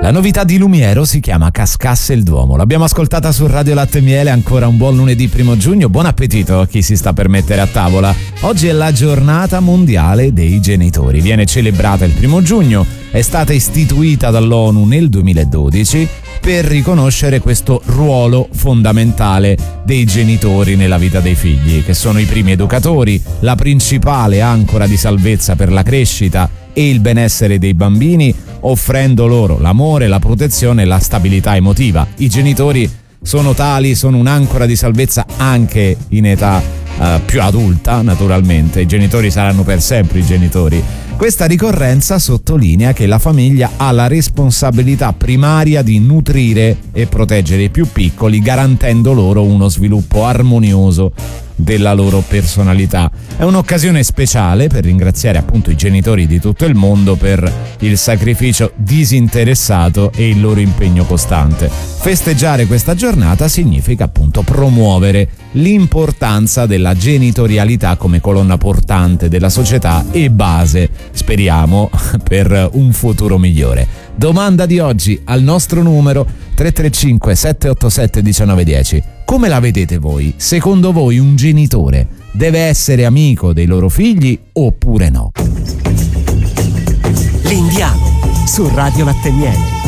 La novità di Lumiero si chiama Cascasse il Duomo. L'abbiamo ascoltata su Radio Latte e Miele. Ancora un buon lunedì 1 giugno. Buon appetito a chi si sta per mettere a tavola. Oggi è la giornata mondiale dei genitori. Viene celebrata il 1 giugno. È stata istituita dall'ONU nel 2012 per riconoscere questo ruolo fondamentale dei genitori nella vita dei figli, che sono i primi educatori, la principale ancora di salvezza per la crescita e il benessere dei bambini, offrendo loro l'amore, la protezione e la stabilità emotiva. I genitori sono tali, sono un'ancora di salvezza anche in età più adulta, naturalmente. I genitori saranno per sempre i genitori. Questa ricorrenza sottolinea che la famiglia ha la responsabilità primaria di nutrire e proteggere i più piccoli, garantendo loro uno sviluppo armonioso della loro personalità. È un'occasione speciale per ringraziare appunto i genitori di tutto il mondo per il sacrificio disinteressato e il loro impegno costante. Festeggiare questa giornata significa appunto promuovere l'importanza della genitorialità come colonna portante della società e base, speriamo, per un futuro migliore. Domanda di oggi al nostro numero 335 787 1910. Come la vedete voi? Secondo voi un genitore deve essere amico dei loro figli oppure no? L'Indiano su Radio Latte e Miele.